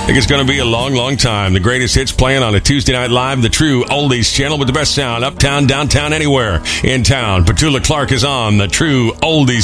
think it's going to be a long, long time. The greatest hits playing on a Tuesday Night Live, the true oldies channel with the best sound, uptown, downtown, anywhere in town. Petula Clark is on the true oldies